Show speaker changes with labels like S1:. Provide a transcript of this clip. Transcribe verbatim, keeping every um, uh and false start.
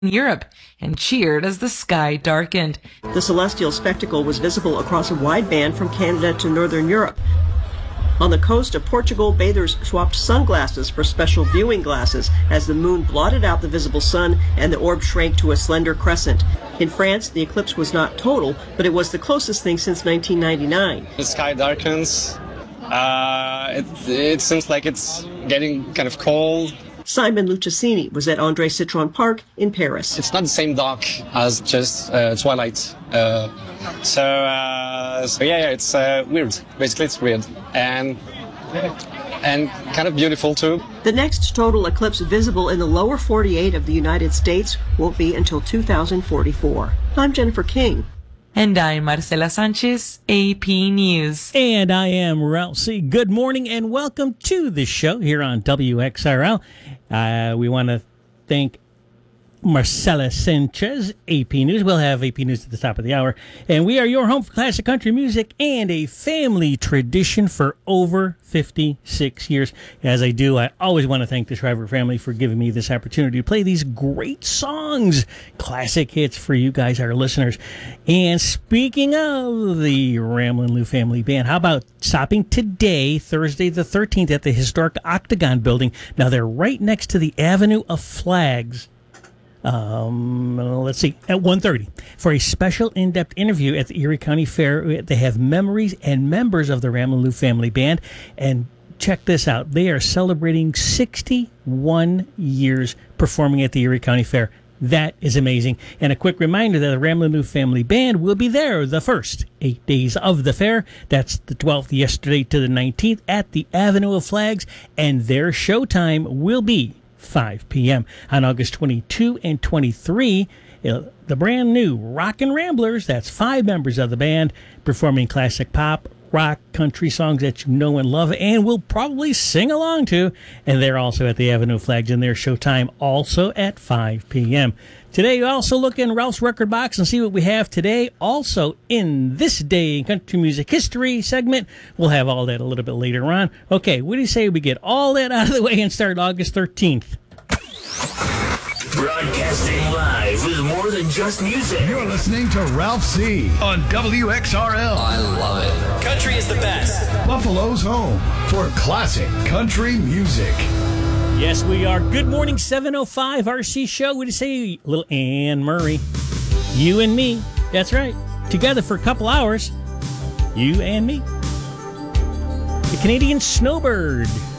S1: Europe and cheered as the sky darkened.
S2: The celestial spectacle was visible across a wide band from Canada to northern Europe. On the coast of Portugal, bathers swapped sunglasses for special viewing glasses as the moon blotted out the visible sun and the orb shrank to a slender crescent. In France, the eclipse was not total, but it was the closest thing since nineteen ninety-nine.
S3: The sky darkens. Uh, it, it seems like it's getting kind of cold.
S2: Simon Luchesini was at André Citroën Park in Paris.
S3: It's not the same dark as just uh, Twilight. Uh, so, uh, so yeah, yeah, it's uh, weird. Basically, it's weird and and kind of beautiful too.
S2: The next total eclipse visible in the lower forty-eight of the United States won't be until two thousand forty-four. I'm Jennifer King.
S1: And I'm Marcela Sanchez, A P News.
S4: And I am Ralph C. Good morning and welcome to the show here on W X R L. Uh, we want to thank Marcela Sanchez, A P News. We'll have A P News at the top of the hour. And we are your home for classic country music and a family tradition for over fifty-six years. As I do, I always want to thank the Shriver family for giving me this opportunity to play these great songs, classic hits for you guys, our listeners. And speaking of the Ramblin' Lou Family Band, how about stopping today, Thursday the thirteenth, at the historic Octagon Building? Now, they're right next to the Avenue of Flags. Um, let's see, at one thirty for a special in-depth interview at the Erie County Fair. They have memories and members of the Ramblin' Lou Family Band. And check this out. They are celebrating sixty-one years performing at the Erie County Fair. That is amazing. And a quick reminder that the Ramblin' Lou Family Band will be there the first eight days of the fair. That's the twelfth, yesterday to the nineteenth, at the Avenue of Flags. And their showtime will be five p.m. on August twenty-second and twenty-third. The brand new Rockin' Ramblers, that's five members of the band, performing classic pop, rock, country songs that you know and love and will probably sing along to. And they're also at the Avenue of Flags, and their showtime also at five p.m. Today, you also look in Ralph's Record Box and see what we have today. Also, in This Day in Country Music History segment, we'll have all that a little bit later on. Okay, what do you say we get all that out of the way and start August thirteenth?
S5: Broadcasting live with more than just music.
S6: You're listening to Ralph C. on W X R L.
S5: I love it. Country is the best.
S6: Buffalo's home for classic country music.
S4: Yes, we are. Good morning, seven oh five R C Show. What do you say, little Anne Murray? You and me. That's right. Together for a couple hours. You and me. The Canadian Snowbird.